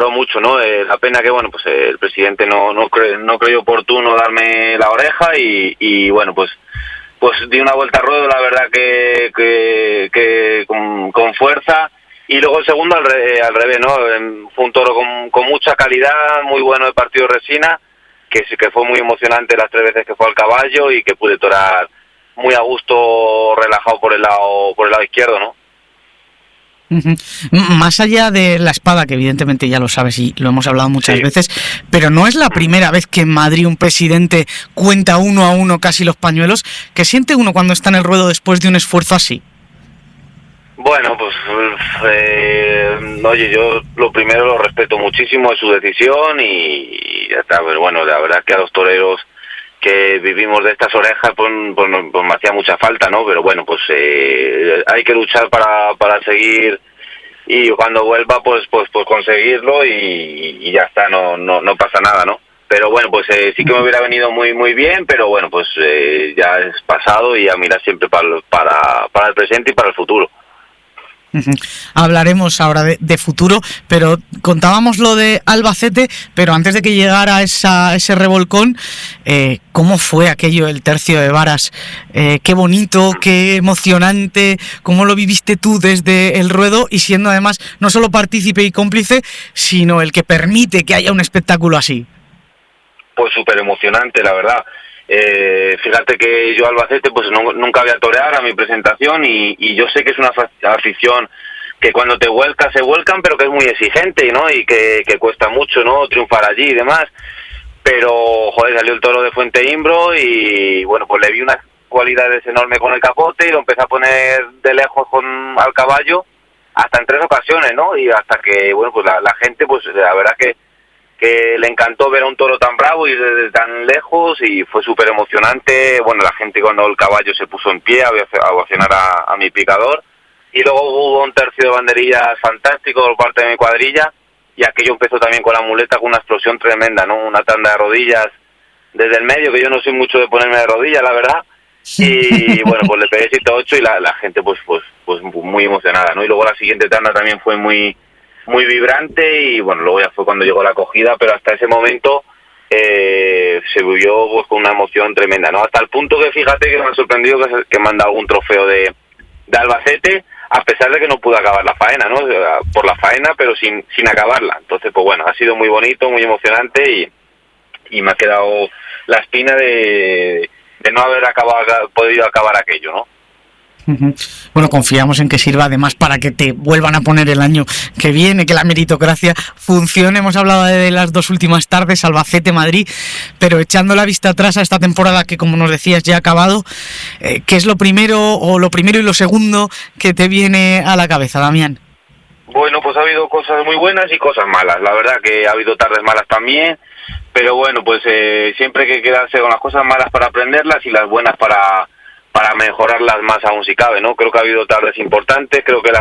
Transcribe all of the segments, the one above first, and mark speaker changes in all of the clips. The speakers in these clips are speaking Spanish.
Speaker 1: valoró mucho, ¿no? La pena que, bueno, pues el presidente no creyó oportuno darme la oreja y bueno, pues di una vuelta al ruedo, la verdad que con fuerza. Y luego el segundo al revés, ¿no? Fue un toro con mucha calidad, muy bueno de partido de resina, que sí que fue muy emocionante las 3 veces que fue al caballo y que pude torar muy a gusto, relajado por el lado izquierdo, ¿no?
Speaker 2: Más allá de la espada, que evidentemente ya lo sabes y lo hemos hablado muchas veces, pero no es la primera vez que en Madrid un presidente cuenta 1 a 1 casi los pañuelos. ¿Qué siente uno cuando está en el ruedo después de un esfuerzo así?
Speaker 1: Bueno, pues oye, yo lo primero lo respeto muchísimo, es su decisión y ya está. Pero bueno, la verdad es que a los toreros que vivimos de estas orejas pues me hacía mucha falta, ¿no? Pero bueno, pues hay que luchar para seguir y cuando vuelva pues conseguirlo y ya está, no pasa nada, ¿no? Pero bueno, pues sí que me hubiera venido muy bien, pero bueno, pues ya es pasado y a mirar siempre para el presente y para el futuro.
Speaker 2: Hablaremos ahora de futuro, pero contábamos lo de Albacete, pero antes de que llegara ese revolcón, ¿cómo fue aquello, el tercio de varas? Qué bonito, qué emocionante, ¿cómo lo viviste tú desde el ruedo y siendo además no solo partícipe y cómplice, sino el que permite que haya un espectáculo así?
Speaker 1: Pues súper emocionante, la verdad. Fíjate que yo Albacete pues nunca había toreado a mi presentación y yo sé que es una afición que cuando te vuelcas se vuelcan, pero que es muy exigente, ¿no? Y que cuesta mucho, ¿no? Triunfar allí y demás. Pero, joder, salió el toro de Fuente Imbro y, bueno, pues le vi unas cualidades enormes con el capote y lo empecé a poner de lejos al caballo hasta en 3 ocasiones, ¿no? Y hasta que, bueno, pues la gente, pues la verdad que le encantó ver a un toro tan bravo y desde tan lejos y fue súper emocionante. Bueno, la gente cuando el caballo se puso en pie a ovacionar a mi picador y luego hubo un tercio de banderillas fantástico por parte de mi cuadrilla y aquello empezó también con la muleta con una explosión tremenda, ¿no? Una tanda de rodillas desde el medio, que yo no soy mucho de ponerme de rodillas, la verdad, y bueno, pues le pegué 7-8 y la gente pues muy emocionada, ¿no? Y luego la siguiente tanda también fue muy vibrante y bueno, luego ya fue cuando llegó la acogida, pero hasta ese momento se vivió pues con una emoción tremenda, ¿no? Hasta el punto que fíjate que me ha sorprendido que me han dado algún trofeo de Albacete, a pesar de que no pude acabar la faena, ¿no? Por la faena, pero sin acabarla. Entonces, pues bueno, ha sido muy bonito, muy emocionante y me ha quedado la espina de no haber podido acabar aquello, ¿no?
Speaker 2: Bueno, confiamos en que sirva además para que te vuelvan a poner el año que viene, que la meritocracia funcione. Hemos hablado de las 2 últimas tardes, Albacete, Madrid, pero echando la vista atrás a esta temporada que, como nos decías, ya ha acabado, ¿qué es lo primero y lo segundo que te viene a la cabeza, Damián?
Speaker 1: Bueno, pues ha habido cosas muy buenas y cosas malas. La verdad que ha habido tardes malas también, pero bueno, pues siempre hay que quedarse con las cosas malas para aprenderlas y las buenas para mejorarlas más aún si cabe, ¿no? Creo que ha habido tardes importantes, creo que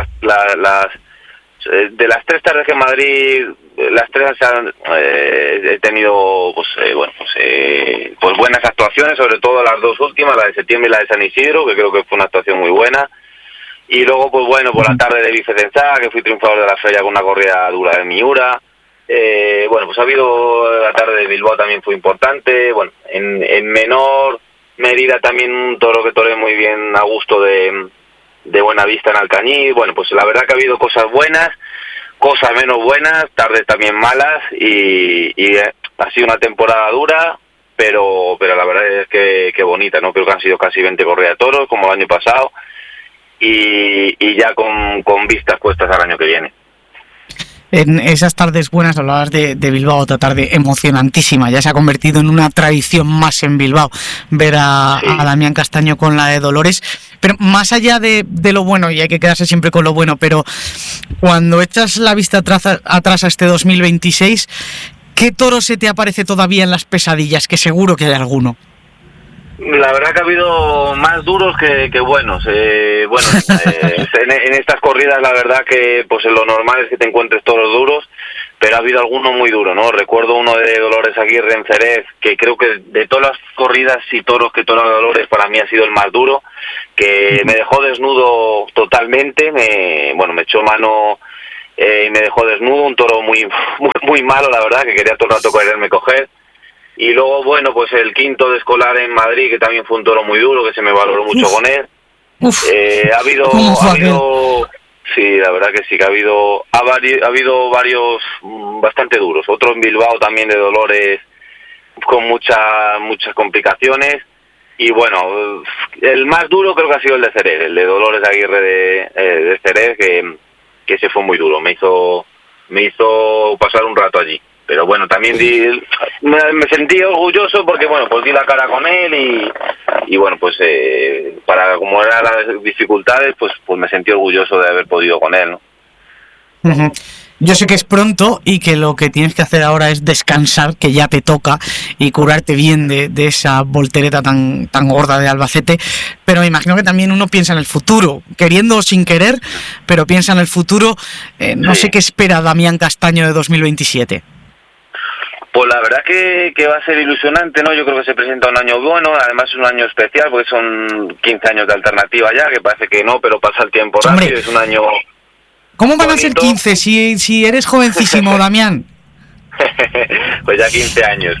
Speaker 1: de las 3 tardes que en Madrid, las 3 he tenido pues buenas actuaciones, sobre todo las 2 últimas, la de septiembre y la de San Isidro, que creo que fue una actuación muy buena. Y luego, pues bueno, por la tarde de Vicecensá, que fui triunfador de la feria con una corrida dura de Miura. Bueno, pues ha habido la tarde de Bilbao también fue importante. Bueno, en menor medida también un toro que toré muy bien a gusto de Buenavista en Alcañiz. Bueno, pues la verdad que ha habido cosas buenas, cosas menos buenas, tardes también malas y ha sido una temporada dura, pero la verdad es que bonita, ¿no? Creo que han sido casi 20 corridas de toros como el año pasado y ya con vistas puestas al año que viene.
Speaker 2: En esas tardes buenas hablabas de Bilbao, otra tarde emocionantísima. Ya se ha convertido en una tradición más en Bilbao ver a Damián Castaño con la de Dolores. Pero más allá de lo bueno, y hay que quedarse siempre con lo bueno, pero cuando echas la vista atrás a este 2026, ¿qué toro se te aparece todavía en las pesadillas? Que seguro que hay alguno.
Speaker 1: La verdad que ha habido más duros que buenos. En estas corridas la verdad que pues lo normal es que te encuentres toros duros, pero ha habido alguno muy duro, ¿no? Recuerdo uno de Dolores Aguirre en Jerez, que creo que de todas las corridas y toros que toró Dolores para mí ha sido el más duro, que me dejó desnudo totalmente, me echó mano y me dejó desnudo, un toro muy malo, la verdad, que quería todo el rato quererme coger. Y luego, bueno, pues el quinto de Escolar en Madrid, que también fue un toro muy duro, que se me valoró mucho con él. Ha habido sí, la verdad que sí, que ha habido varios bastante duros. Otro en Bilbao también de Dolores, con muchas complicaciones. Y bueno, el más duro creo que ha sido el de Jerez, el de Dolores Aguirre de Jerez, que ese fue muy duro, me hizo pasar un rato allí. Pero bueno, también me sentí orgulloso porque, bueno, pues di la cara con él y bueno, pues para como eran las dificultades, pues me sentí orgulloso de haber podido con él, ¿no?
Speaker 2: Uh-huh. Yo sé que es pronto y que lo que tienes que hacer ahora es descansar, que ya te toca, y curarte bien de esa voltereta tan gorda de Albacete, pero me imagino que también uno piensa en el futuro, queriendo o sin querer, pero piensa en el futuro. No sé qué espera Damián Castaño de 2027.
Speaker 1: Pues la verdad que va a ser ilusionante, ¿no? Yo creo que se presenta un año bueno, además es un año especial porque son 15 años de alternativa ya, que parece que no, pero pasa el tiempo rápido, es un año...
Speaker 2: ¿Cómo van a ser 15 si eres jovencísimo, Damián?
Speaker 1: Pues ya 15 años,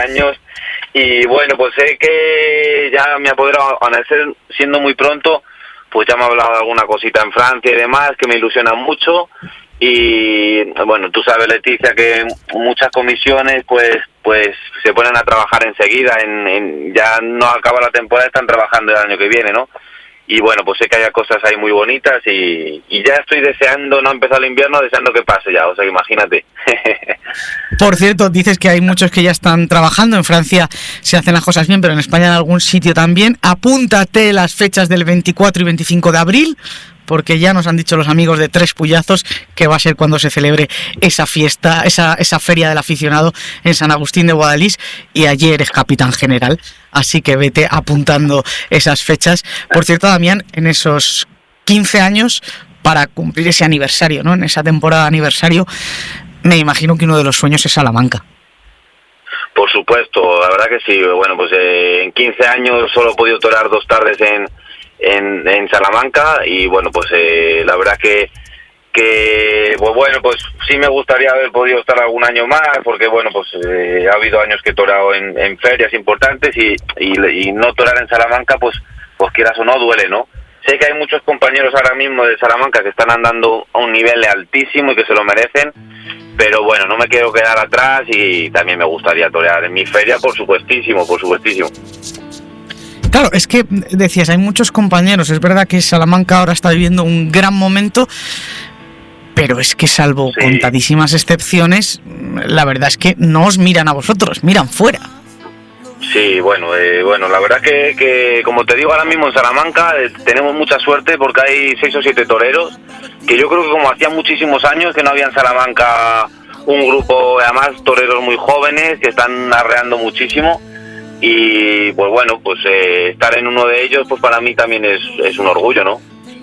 Speaker 1: y bueno, pues sé que ya me ha apoderado, al ser siendo muy pronto, pues ya me ha hablado de alguna cosita en Francia y demás, que me ilusiona mucho. Y bueno, tú sabes, Leticia, que muchas comisiones pues se ponen a trabajar enseguida, ya no acaba la temporada, están trabajando el año que viene, ¿no? Y bueno, pues sé que hay cosas ahí muy bonitas y ya estoy deseando, no ha empezado el invierno, deseando que pase ya, o sea que imagínate.
Speaker 2: Por cierto, dices que hay muchos que ya están trabajando, en Francia se hacen las cosas bien, pero en España en algún sitio también. Apúntate las fechas del 24 y 25 de abril, porque ya nos han dicho los amigos de Tres Puyazos que va a ser cuando se celebre esa fiesta, esa feria del aficionado en San Agustín de Guadalís, y ayer eres capitán general, así que vete apuntando esas fechas. Por cierto, Damián, en esos 15 años, para cumplir ese aniversario, ¿no? En esa temporada de aniversario, me imagino que uno de los sueños es Salamanca.
Speaker 1: Por supuesto, la verdad que sí. Bueno, pues en 15 años solo he podido torear 2 tardes en Salamanca y bueno, pues la verdad que pues bueno, pues sí me gustaría haber podido estar algún año más, porque bueno, pues ha habido años que he toreado en ferias importantes y no torear en Salamanca, pues quieras o no, duele, ¿no? Sé que hay muchos compañeros ahora mismo de Salamanca que están andando a un nivel altísimo y que se lo merecen, pero bueno, no me quiero quedar atrás y también me gustaría torear en mi feria, por supuestísimo.
Speaker 2: Claro, es que decías, hay muchos compañeros, es verdad que Salamanca ahora está viviendo un gran momento, pero es que salvo contadísimas excepciones, la verdad es que no os miran a vosotros, miran fuera.
Speaker 1: Sí, bueno, la verdad que como te digo, ahora mismo en Salamanca tenemos mucha suerte porque hay 6 o 7 toreros, que yo creo que como hacía muchísimos años que no había en Salamanca un grupo, además toreros muy jóvenes, que están arreando muchísimo. Y pues bueno, pues estar en uno de ellos, pues para mí también es un orgullo, ¿no?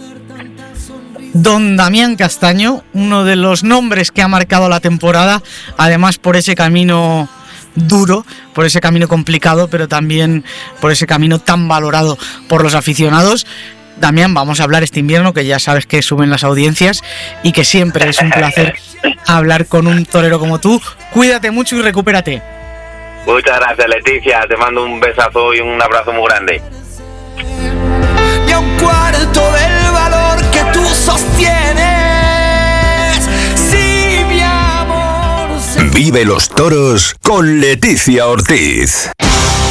Speaker 2: Don Damián Castaño, uno de los nombres que ha marcado la temporada, además por ese camino duro, por ese camino complicado, pero también por ese camino tan valorado por los aficionados. Damián, vamos a hablar este invierno, que ya sabes que suben las audiencias y que siempre es un placer hablar con un torero como tú. Cuídate mucho y recupérate.
Speaker 1: Muchas gracias, Leticia, te mando un besazo y un abrazo muy grande.
Speaker 3: Y a un cuarto del valor que tú sostienes, sí, mi amor.
Speaker 4: Vive los toros con Leticia Ortiz.